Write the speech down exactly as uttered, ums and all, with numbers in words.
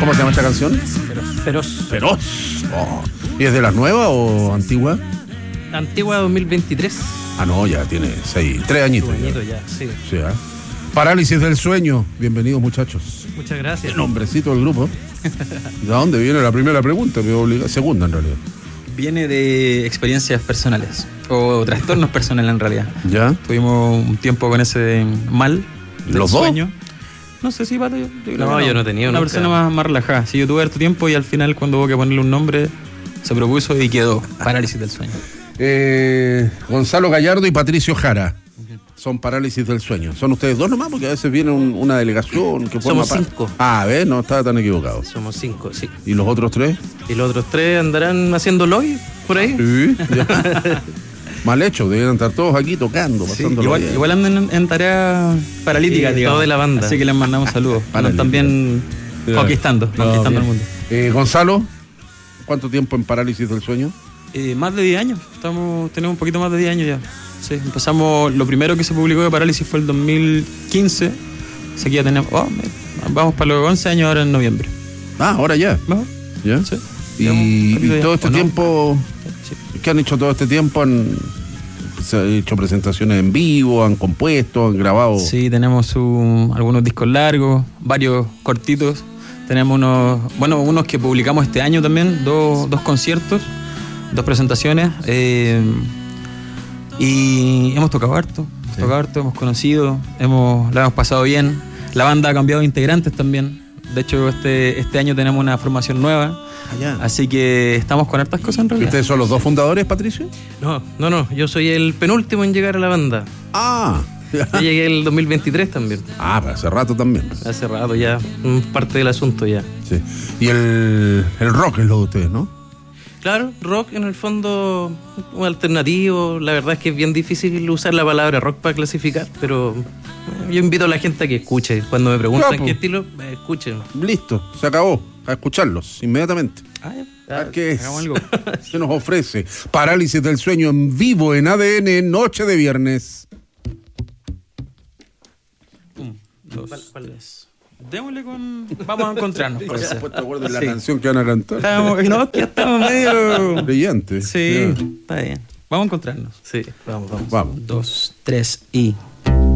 ¿Cómo se llama esta canción? Feroz. Feroz. Oh. ¿Y es de las nuevas o antigua? Antigua dos mil veintitrés. Ah, no, ya tiene seis, tres añitos. Un añito ya, sí. Sí, ¿eh? Parálisis del sueño. Bienvenidos, muchachos. Muchas gracias. El nombrecito del grupo. ¿De dónde viene la primera pregunta? Me obliga... Segunda, en realidad. Viene de experiencias personales o trastornos personales en realidad. ¿Ya? Tuvimos un tiempo con ese mal del ¿Los dos? sueño. No sé si Pato. Yo, yo No, yo no he tenido una nunca. persona más, más relajada. Sí, yo tuve harto tiempo y al final cuando hubo que ponerle un nombre se propuso y quedó parálisis del sueño. Eh, Gonzalo Gallardo y Patricio Jara. Son parálisis del sueño. ¿Son ustedes dos nomás? Porque a veces viene un- una delegación que forma Somos parte. cinco. Ah, ¿ves? No estaba tan equivocado. Somos cinco, sí. ¿Y los otros tres? Y los otros tres andarán haciéndolo hoy, por ahí. Sí. Ya. Mal hecho, deberían estar todos aquí tocando, Sí, pasándolo igual, bien. igual andan en, en tarea paralítica, Sí, digamos. todo de la banda. Así que les mandamos saludos. Andan Paralítica. también Ya. conquistando, No, conquistando bien. el mundo. Eh, Gonzalo, ¿cuánto tiempo en parálisis del sueño? Eh, más de diez años, estamos, tenemos un poquito más de diez años ya. Sí, empezamos, lo primero que se publicó de parálisis fue el dos mil quince. Así que ya tenemos, oh, me- vamos para los once años ahora en noviembre. Ah, ahora ya. ¿Vamos? ¿Ya? Sí. Y, Llevamos un y capítulo ya, todo este ¿o no? tiempo, Sí. ¿qué han hecho todo este tiempo? ¿Han se han hecho presentaciones en vivo? ¿Han compuesto? ¿Han grabado? Sí, tenemos un- algunos discos largos, varios cortitos. Tenemos unos, bueno, unos que publicamos este año también, dos, dos conciertos, dos presentaciones. eh, y hemos tocado harto, hemos Sí. tocado harto, hemos conocido, hemos, la hemos pasado bien. La banda ha cambiado de integrantes también. De hecho, este, este año tenemos una formación nueva. Allá. Así que estamos con hartas cosas en ¿Y realidad. ustedes son los dos fundadores, Patricio? No, no, no. Yo soy el penúltimo en llegar a la banda. Ah, Yo llegué el dos mil veintitrés también. ah, pero hace rato también. Hace rato ya. mm, Parte del asunto ya. Sí. Y el, el rock es lo de ustedes, ¿no? Claro, rock en el fondo un alternativo. La verdad es que es bien difícil usar la palabra rock para clasificar, pero yo invito a la gente a que escuche. Cuando me preguntan Ya, po. qué estilo, eh, escuchen. Listo, se acabó. A escucharlos inmediatamente. Ah, ya. A ver qué es. Hagamos algo. Se nos ofrece Parálisis del sueño en vivo en A D N, noche de viernes. Un, dos, ¿Cuál- cuál tres. Démosle con. Vamos a encontrarnos. Para parece. que puesto de acuerdo en la Sí. canción que van a cantar. Estamos, no, que ya estamos medio. Brillante. Sí, Ya. está bien. Vamos a encontrarnos. Sí, vamos, vamos. Vamos. Dos, tres y.